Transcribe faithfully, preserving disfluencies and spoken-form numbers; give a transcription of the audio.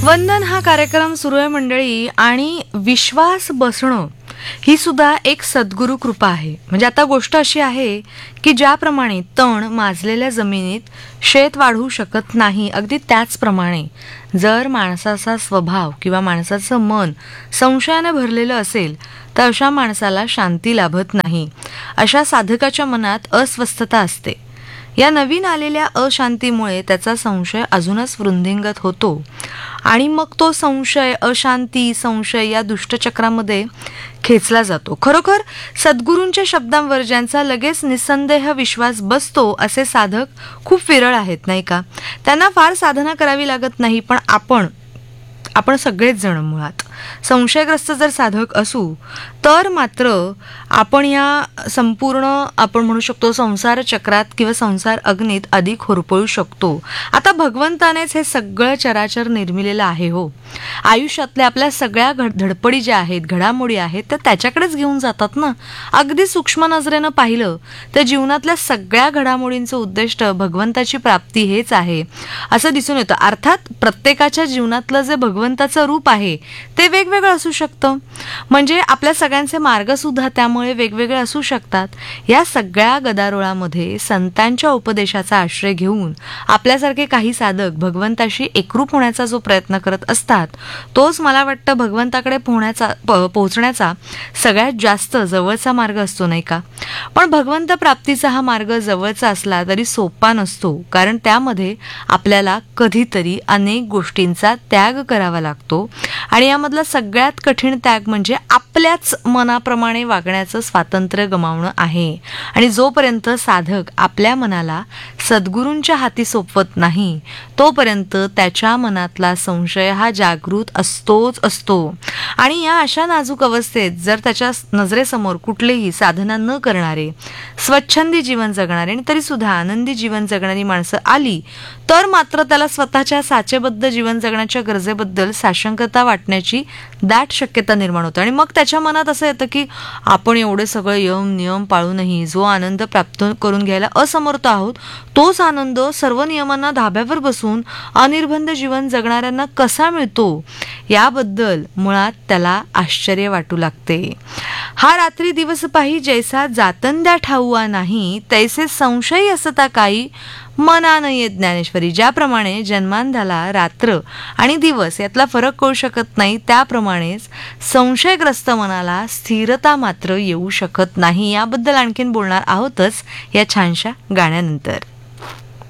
वंदन हा कार्यक्रम सुरू आहे मंडळी, आणि विश्वास बसणं ही सुद्धा एक सद्गुरू कृपा आहे. म्हणजे आता गोष्ट अशी आहे की ज्याप्रमाणे तण माजलेल्या जमिनीत शेत वाढू शकत नाही, अगदी त्याचप्रमाणे जर माणसाचा स्वभाव किंवा माणसाचं मन संशयाने भरलेलं असेल तर अशा माणसाला शांती लाभत नाही. अशा साधकाच्या मनात अस्वस्थता असते. या नवीन आलेल्या अशांतीमुळे त्याचा संशय अजूनच वृद्धिंगत होतो आणि मग तो संशय, अशांती, संशय या दुष्टचक्रामध्ये खेचला जातो. खरोखर सद्गुरूंच्या शब्दांवर ज्यांचा लगेच निसंदेह विश्वास बसतो असे साधक खूप विरळ आहेत, नाही का? त्यांना फार साधना करावी लागत नाही, पण आपण आपण सगळेच जण मुळात संशयग्रस्त जर साधक असू तर मात्र आपण या संपूर्ण आपण म्हणू शकतो संसार चक्रात किंवा संसार अग्नीत अधिक होरपळू शकतो. आता भगवंतानेच हे सगळं चराचर निर्मिलेलं आहे हो. आयुष्यातल्या आपल्या सगळ्या घड धडपडी ज्या आहेत, घडामोडी आहेत, त्या त्याच्याकडेच घेऊन जातात ना. अगदी सूक्ष्म नजरेनं पाहिलं तर जीवनातल्या सगळ्या घडामोडींचं उद्दिष्ट भगवंताची प्राप्ती हेच आहे असं दिसून येतं. अर्थात प्रत्येकाच्या जीवनातलं जे भगवंताचं रूप आहे ते वेगवेगळं असू शकतं, म्हणजे आपल्या सगळ्यांचे मार्ग सुद्धा त्यामुळे वेगवेगळे असू शकतात. या सगळ्या गदारोळामध्ये संतांच्या उपदेशाचा आश्रय घेऊन आपल्यासारखे काही साधक भगवंताशी एकरूप होण्याचा जो प्रयत्न करत असतात तोच मला वाटतं भगवंताकडे पोहण्याचा पोहोचण्याचा सगळ्यात जास्त जवळचा मार्ग असतो, नाही का? पण भगवंत प्राप्तीचा हा मार्ग जवळचा असला तरी सोपा नसतो, कारण त्यामध्ये आपल्याला कधीतरी अनेक गोष्टींचा त्याग करावा लागतो आणि यामधला सगळ्यात कठीण त्याग म्हणजे आपल्याच मनाप्रमाणे वागण्याचं स्वातंत्र्य गमावणं आहे. आणि जोपर्यंत साधक आपल्या मनाला सद्गुरूंच्या हाती सोपवत नाही तोपर्यंत त्याच्या मनातला संशय हा जागृत असतोच असतो. आणि या अशा नाजूक अवस्थेत जर त्याच्या नजरेसमोर कुठलेही साधना न करणारे, स्वच्छंदी जीवन जगणारे आणि तरी सुद्धा आनंदी जीवन जगणारी माणसं आली तर मात्र त्याला स्वतःच्या साचेबद्ध जीवन जगण्याच्या गरजेबद्दल साशंकता वाटण्याची दाट शक्यता निर्माण होते. आणि मग त्याच्या मनात असं येतं की आपण एवढे सगळे यम नियम पाळूनही जो आनंद प्राप्त करून घ्यायला असमर्थ आहोत तोच आनंद सर्व नियमांना धाब्यावर बसून अनिर्बंध जीवन जगणाऱ्यांना कसा मिळतो याबद्दल मुळात त्याला आश्चर्य वाटू लागते. हा रात्री दिवस पाही जैसा जातंद्या ठाऊआ नाही, तैसे संशयी असता काही मना नये ज्ञानेश्वरी. ज्याप्रमाणे जन्मांधाला रात्र आणि दिवस यातला फरक कळू शकत नाही त्याप्रमाणेच संशयग्रस्त मनाला स्थिरता मात्र येऊ शकत नाही. याबद्दल आणखीन बोलणार आहोतच या छानशा गाण्यानंतर.